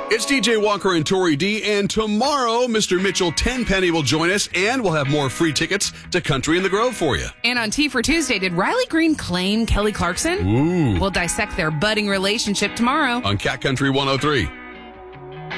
It's DJ Walker and Tori D, and tomorrow, Mr. Mitchell Tenpenny will join us, and we'll have more free tickets to Country in the Grove for you. And on Tea for Tuesday, did Riley Green claim Kelly Clarkson? Ooh. We'll dissect their budding relationship tomorrow On Cat Country 103.